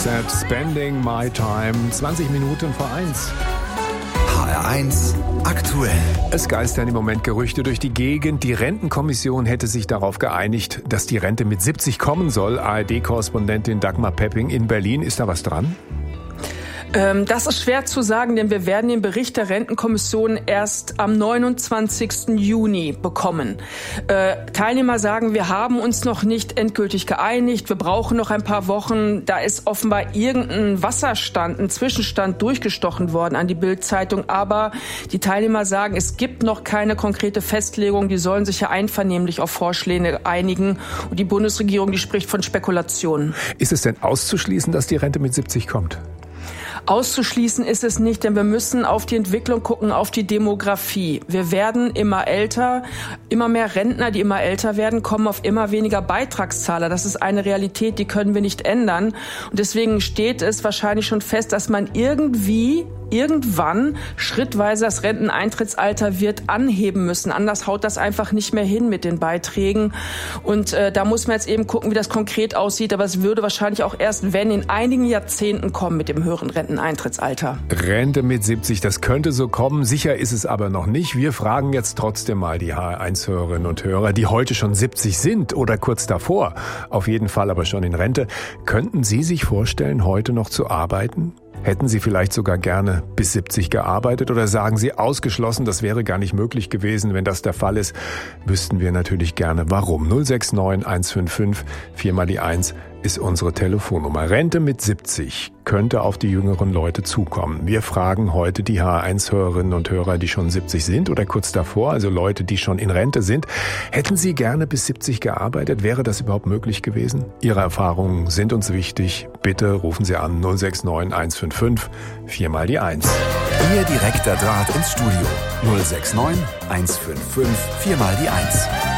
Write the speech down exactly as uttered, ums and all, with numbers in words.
Set, Spending My Time, zwanzig Minuten vor eins. H R eins aktuell. Es geistern im Moment Gerüchte durch die Gegend. Die Rentenkommission hätte sich darauf geeinigt, dass die Rente mit siebzig kommen soll. A R D-Korrespondentin Dagmar Pepping in Berlin. Ist da was dran? Das ist schwer zu sagen, denn wir werden den Bericht der Rentenkommission erst am neunundzwanzigsten Juni bekommen. Äh, Teilnehmer sagen, wir haben uns noch nicht endgültig geeinigt, wir brauchen noch ein paar Wochen. Da ist offenbar irgendein Wasserstand, ein Zwischenstand durchgestochen worden an die Bild-Zeitung. Aber die Teilnehmer sagen, es gibt noch keine konkrete Festlegung. Die sollen sich ja einvernehmlich auf Vorschläge einigen. Und die Bundesregierung, die spricht von Spekulationen. Ist es denn auszuschließen, dass die Rente mit siebzig kommt? Auszuschließen ist es nicht, denn wir müssen auf die Entwicklung gucken, auf die Demografie. Wir werden immer älter, immer mehr Rentner, die immer älter werden, kommen auf immer weniger Beitragszahler. Das ist eine Realität, die können wir nicht ändern. Und deswegen steht es wahrscheinlich schon fest, dass man irgendwie irgendwann schrittweise das Renteneintrittsalter wird anheben müssen. Anders haut das einfach nicht mehr hin mit den Beiträgen. Und äh, da muss man jetzt eben gucken, wie das konkret aussieht. Aber es würde wahrscheinlich auch erst, wenn, in einigen Jahrzehnten kommen mit dem höheren Renteneintrittsalter. Rente mit siebzig, das könnte so kommen. Sicher ist es aber noch nicht. Wir fragen jetzt trotzdem mal die H R eins Hörerinnen und Hörer, die heute schon siebzig sind oder kurz davor, auf jeden Fall aber schon in Rente. Könnten Sie sich vorstellen, heute noch zu arbeiten? Hätten Sie vielleicht sogar gerne bis siebzig gearbeitet oder sagen Sie ausgeschlossen, das wäre gar nicht möglich gewesen? Wenn das der Fall ist, wüssten wir natürlich gerne, warum. null sechs neun eins fünf fünf, vier mal die eins ist unsere Telefonnummer. Rente mit siebzig könnte auf die jüngeren Leute zukommen. Wir fragen heute die H R eins Hörerinnen und Hörer, die schon siebzig sind oder kurz davor, also Leute, die schon in Rente sind. Hätten Sie gerne bis siebzig gearbeitet? Wäre das überhaupt möglich gewesen? Ihre Erfahrungen sind uns wichtig. Bitte rufen Sie an null sechs neun eins fünf fünf, vier mal die eins. Ihr direkter Draht ins Studio null sechs neun eins fünf fünf, vier mal die eins.